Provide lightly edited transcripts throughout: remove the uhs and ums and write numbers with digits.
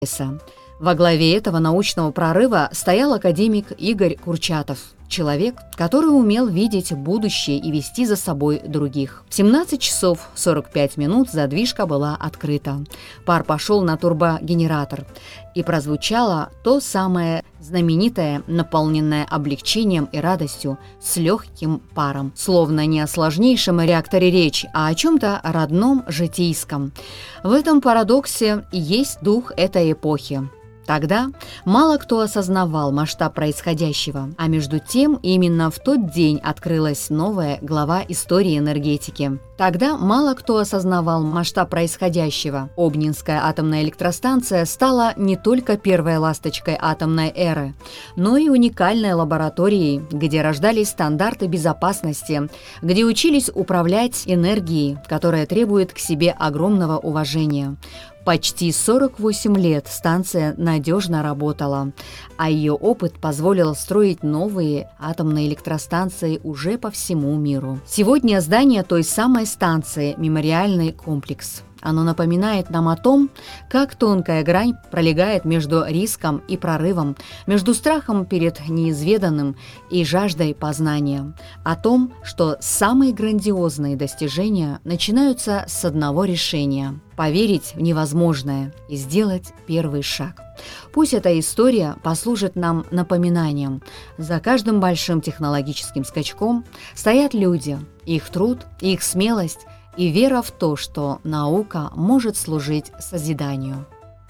Во главе этого научного прорыва стоял академик Игорь Курчатов, человек, который умел видеть будущее и вести за собой других. В 17 часов 45 минут задвижка была открыта. Пар пошел на турбогенератор, и прозвучало то самое знаменитое, наполненное облегчением и радостью, с легким паром. Словно не о сложнейшем реакторе речь, а о чем-то родном, житейском. В этом парадоксе и есть дух этой эпохи. Тогда мало кто осознавал масштаб происходящего, а между тем именно в тот день открылась новая глава истории энергетики. Тогда мало кто осознавал масштаб происходящего. Обнинская атомная электростанция стала не только первой ласточкой атомной эры, но и уникальной лабораторией, где рождались стандарты безопасности, где учились управлять энергией, которая требует к себе огромного уважения. Почти 48 лет станция надежно работала, а ее опыт позволил строить новые атомные электростанции уже по всему миру. Сегодня здание той самой станции – мемориальный комплекс. Оно напоминает нам о том, как тонкая грань пролегает между риском и прорывом, между страхом перед неизведанным и жаждой познания, о том, что самые грандиозные достижения начинаются с одного решения – поверить в невозможное и сделать первый шаг. Пусть эта история послужит нам напоминанием. За каждым большим технологическим скачком стоят люди, их труд, их смелость и вера в то, что наука может служить созиданию.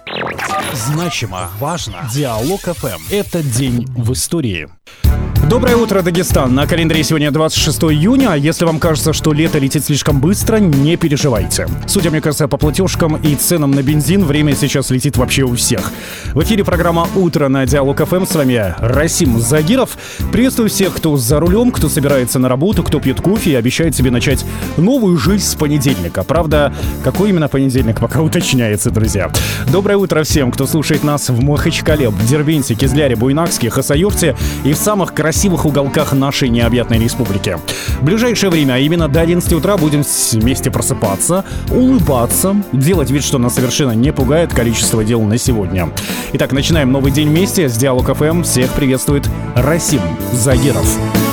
Значимо, важно. Диалог ФМ. Это день в истории. Доброе утро, Дагестан. На календаре сегодня 26 июня. Если вам кажется, что лето летит слишком быстро, не переживайте. Судя, мне кажется, по платежкам и ценам на бензин, время сейчас летит вообще у всех. В эфире программа «Утро» на Диалог ФМ. С вами я, Расим Загиров. Приветствую всех, кто за рулем, кто собирается на работу, кто пьет кофе и обещает себе начать новую жизнь с понедельника. Правда, какой именно понедельник, пока уточняется, друзья. Доброе утро всем, кто слушает нас в Махачкале, Дербенте, Кизляре, Буйнакске, Хасавюрте и в самых красивых уголках нашей необъятной республики. В ближайшее время, именно до 11 утра, будем вместе просыпаться, улыбаться, делать вид, что нас совершенно не пугает количество дел на сегодня. Итак, начинаем новый день вместе с Диалог ФМ. Всех приветствует Расим Загиров.